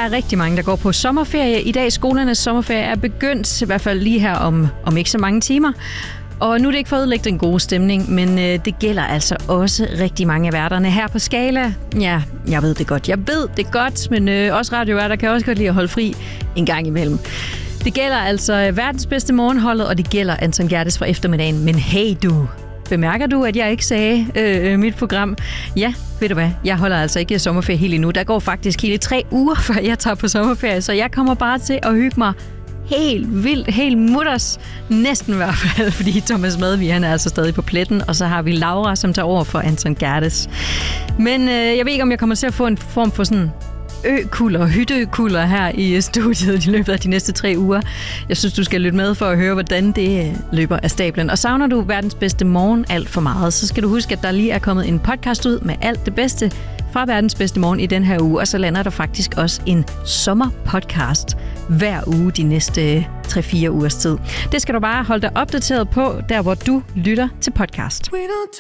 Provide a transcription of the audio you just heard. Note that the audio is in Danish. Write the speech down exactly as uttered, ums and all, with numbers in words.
er rigtig mange, der går på sommerferie. I dag skolernes sommerferie er begyndt, i hvert fald lige her om, om ikke så mange timer. Og nu er det ikke for at ødelægge den gode stemning, men øh, det gælder altså også rigtig mange af værterne her på Skala. Ja, jeg ved det godt. Jeg ved det godt, men øh, også radioværter kan også godt lide at holde fri en gang imellem. Det gælder altså verdens bedste morgenholdet, og det gælder Anton Gerdes fra eftermiddagen. Men hey du, bemærker du, at jeg ikke sagde øh, mit program? Ja, ved du hvad? Jeg holder altså ikke sommerferie helt endnu. Der går faktisk hele tre uger, før jeg tager på sommerferie, så jeg kommer bare til at hygge mig helt vildt, helt mutters, næsten i hvert fald, fordi Thomas Madvig, han er altså stadig på pletten, og så har vi Laura, som tager over for Anton Gerdes. Men øh, jeg ved ikke, om jeg kommer til at få en form for sådan ø-kulder, hyttekulder her i studiet i løbet af de næste tre uger. Jeg synes, du skal lytte med for at høre, hvordan det løber af stablen. Og savner du verdens bedste morgen alt for meget, så skal du huske, at der lige er kommet en podcast ud med alt det bedste fra verdens bedste morgen i den her uge, og så lander der faktisk også en sommerpodcast hver uge de næste tre fire ugers tid. Det skal du bare holde dig opdateret på, der hvor du lytter til podcast.